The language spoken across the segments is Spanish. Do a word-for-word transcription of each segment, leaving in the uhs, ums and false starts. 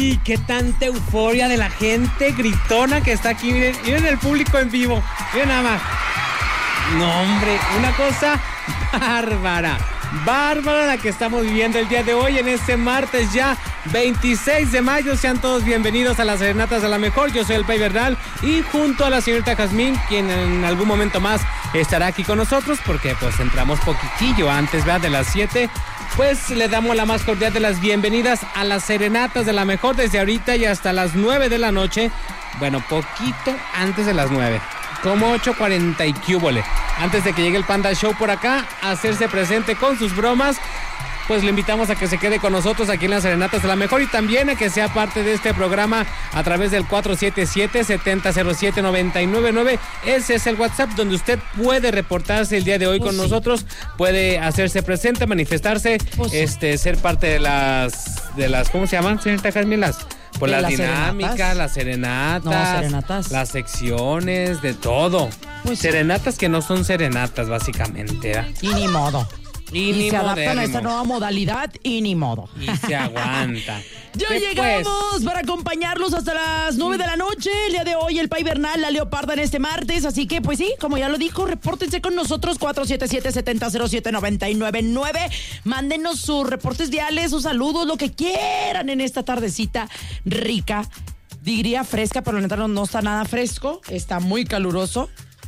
Ay, qué tanta euforia de la gente gritona que está aquí. Miren, miren el público en vivo. Miren nada más. No, hombre, una cosa bárbara. Bárbara la que estamos viviendo el día de hoy en este martes ya veintiséis de mayo. Sean todos bienvenidos a las Serenatas de la Mejor. Yo soy el Pay Bernal y junto a la señorita Jazmín, quien en algún momento más estará aquí con nosotros porque pues entramos poquitillo antes, ¿verdad? De las siete. Pues le damos la más cordial de las bienvenidas a las Serenatas de la Mejor desde ahorita y hasta las nueve de la noche. Bueno, poquito antes de las nueve. Como ocho cuarenta y cúbole. Antes de que llegue el Panda Show por acá, a hacerse presente con sus bromas, pues le invitamos a que se quede con nosotros aquí en las Serenatas de la Mejor y también a que sea parte de este programa a través del cuatro siete siete, siete cero cero siete, nueve nueve nueve. Ese es el WhatsApp donde usted puede reportarse el día de hoy pues con sí. nosotros, puede hacerse presente, manifestarse, pues este, ser parte de las, de las, ¿cómo se llaman, señorita Jazmín? Las Por las, las dinámicas, serenatas. las serenatas, no, serenatas, las secciones, de todo. Pues serenatas sí. que no son serenatas, básicamente. ¿eh? Y ni modo. Y, y ni se moderno. adaptan a esta nueva modalidad y ni modo. Y se aguanta. Ya llegamos para acompañarlos hasta las nueve de la noche. El día de hoy el Pay Bernal, la Leoparda en este martes. Así que, pues sí, como ya lo dijo, repórtense con nosotros cuatro siete siete, siete cero siete, nueve nueve nueve. Mándenos sus reportes viales, sus saludos, lo que quieran en esta tardecita rica. Diría fresca, pero la neta no, no está nada fresco. Está muy caluroso.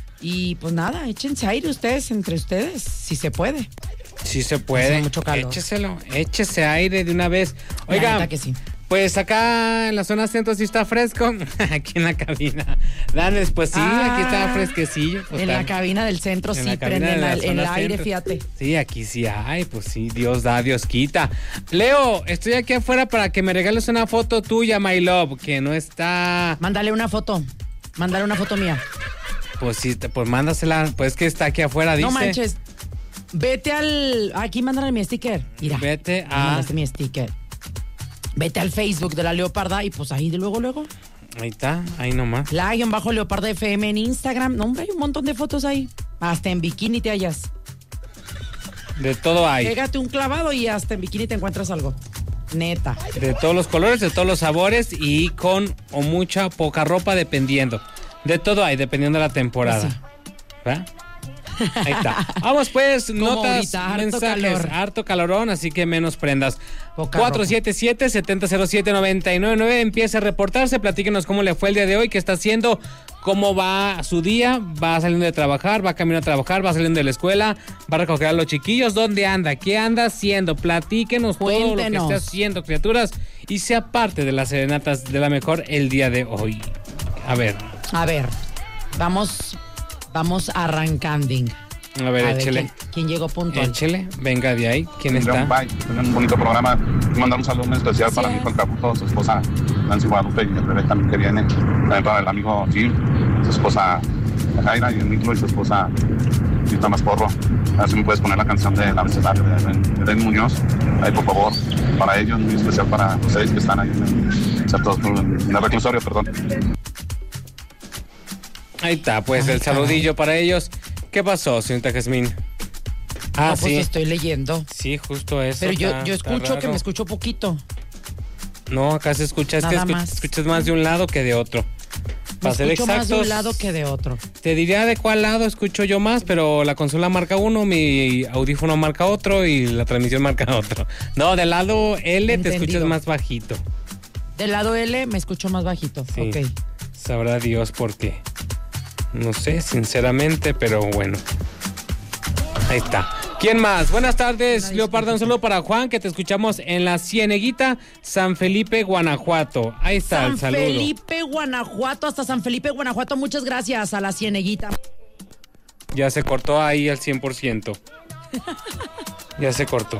Y pues nada, échense aire ustedes, entre ustedes, si se puede. Sí se puede. Mucho calor. Écheselo, échese aire de una vez. Oiga, que sí. Pues acá en la zona centro sí está fresco. Aquí en la cabina. Danes, pues sí, ah, aquí está fresquecillo. Pues en está, la cabina del centro sí prenden el, el aire, fíjate. Sí, aquí sí hay, pues sí, Dios da, Dios quita. Leo, estoy aquí afuera para que me regales una foto tuya, my love, que no está... Mándale una foto, mándale una foto mía. Pues sí, pues mándasela, pues que está aquí afuera, dice. No manches. Vete al... Aquí, mándale mi sticker. Mira. Vete a... Este mi sticker. Vete al Facebook de la Leoparda y pues ahí de luego, luego. Ahí está, ahí nomás. La guión bajo Leoparda F M en Instagram. No, hombre, hay un montón de fotos ahí. Hasta en bikini te hallas. De todo hay. Pégate un clavado y hasta en bikini te encuentras algo. Neta. De todos los colores, de todos los sabores y con o mucha, poca ropa dependiendo. De todo hay, dependiendo de la temporada. Pues sí. ¿verdad? Ahí está. Vamos pues, notas, ahorita, mensajes, harto, calor. harto calorón, así que menos prendas. cuatro siete siete, siete cero siete, nueve nueve nueve. Empiece a reportarse, platíquenos cómo le fue el día de hoy, qué está haciendo, cómo va su día, va saliendo de trabajar, va camino a trabajar, va saliendo de la escuela, va a recoger a los chiquillos, dónde anda, qué anda haciendo, platíquenos Cuéntenos. todo lo que esté haciendo, criaturas, y sea parte de las Serenatas de la Mejor el día de hoy. A ver. A ver, vamos... Vamos arrancando. A ver, a échele. Ver, ¿quién, ¿Quién llegó puntual? Échele, venga de ahí. ¿Quién está? Bye. Tengan un bonito programa. Mandar un saludo muy especial Gracias. para mi hijo el Caputo, su esposa Nancy Guadalupe y el bebé también que viene. También para el amigo Jim, su esposa Jaira y el Niclo y su esposa Tita Masporro. A ver si me puedes poner la canción de La Abecedario de Eden Muñoz. Ahí, por favor, para ellos, muy especial para ustedes que están ahí en el, en el reclusorio, perdón. Ahí está, pues Ay, el saludillo caray. para ellos. ¿Qué pasó, señorita Jazmín? Ah, no, sí. pues estoy leyendo. Sí, justo eso. Pero yo, está, yo escucho que me escucho poquito. No, acá se escucha, es Nada que escuchas más. escuchas más de un lado que de otro. Me Para ser escucho exactos, más de un lado que de otro. Te diría de cuál lado escucho yo más, pero la consola marca uno, mi audífono marca otro y la transmisión marca otro. No, del lado L Entendido. Te escuchas más bajito. Del lado L me escucho más bajito. Sí. Ok. Sabrá Dios por qué. No sé, sinceramente, pero bueno. Ahí está. ¿Quién más? Buenas tardes, Leoparda. Un saludo para Juan, que te escuchamos en la Cieneguita, San Felipe, Guanajuato. Ahí está San el saludo. San Felipe, Guanajuato, hasta San Felipe, Guanajuato. Muchas gracias a la Cieneguita. Ya se cortó ahí al cien por ciento. Ya se cortó.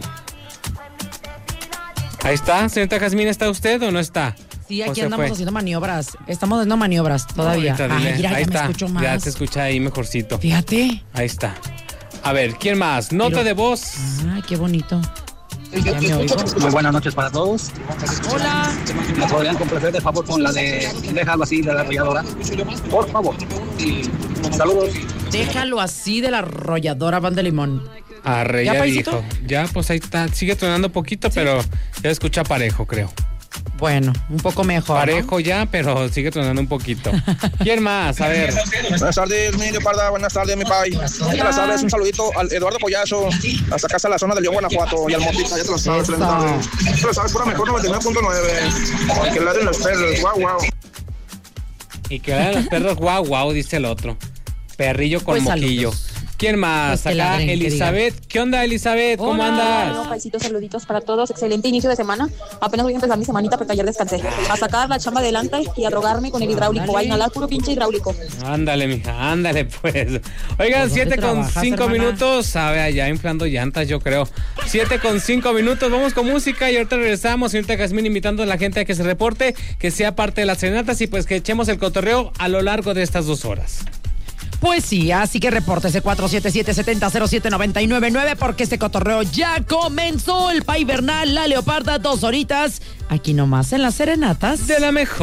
Ahí está, señorita Jazmín, ¿está usted o no está? Sí, aquí andamos haciendo maniobras. Estamos haciendo maniobras todavía. Ahorita, Ay, mira, ahí ya está. me escucho más. Ya se escucha ahí mejorcito. Fíjate. Ahí está. A ver, ¿quién más? Nota Pero, de voz. Ay, qué bonito. Ya me oigo. Muy buenas noches para todos. Hola. ¿Me podrían complacer de favor con la de Déjalo así de la arrolladora? Por favor. Saludos. Déjalo así de la arrolladora Van de Limón. Arre, ya, ¿Ya, dijo. Ya, pues ahí está. Sigue tronando poquito, ¿sí? Pero ya escucha parejo, creo. Bueno, un poco mejor. Parejo ¿no? ya, pero sigue tronando un poquito. ¿Quién más? A ver. Buenas tardes, mi Leoparda. Buenas tardes, mi pai. Ya te la sabes. Un saludito al Eduardo Collazo, hasta acá, hasta la zona de León, Guanajuato, y al Motita. Ya te lo sabes. Ya te lo sabes, pura mejor noventa y nueve punto nueve. Que ladren los perros. Guau, guau. Y que ladren los perros. Guau, guau, dice el otro. Perrillo con Pues moquillo. saludos. ¿Quién más? Pues que Acá, ladren, que Elizabeth. ¿Qué onda, Elizabeth? ¿Cómo Hola. andas? Bueno, paisitos, saluditos para todos. Excelente inicio de semana. Apenas voy a empezar mi semanita porque ayer descansé. A sacar la chamba adelante y a drogarme con el hidráulico. Ándale. A inhalar puro pinche hidráulico. Ándale, mija, ándale, pues. Oigan, ¿Pues siete dónde con trabajas, cinco hermana? minutos. Sabe, allá inflando llantas, yo creo. Siete con cinco minutos. Vamos con música y ahorita regresamos. Señorita Jazmín, invitando a la gente a que se reporte, que sea parte de las serenatas y pues que echemos el cotorreo a lo largo de estas dos horas. Pues sí, así que repórtese cuatro siete siete, siete cero cero siete nueve nueve nueve porque este cotorreo ya comenzó. El Pay Bernal, la Leoparda, dos horitas. Aquí nomás en las serenatas. De la mejor.